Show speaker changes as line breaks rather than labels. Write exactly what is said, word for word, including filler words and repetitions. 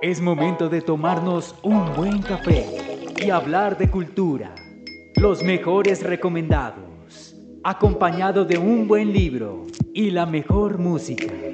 Es momento de tomarnos un buen café y hablar de cultura. Los mejores recomendados, acompañado de un buen libro y la mejor música.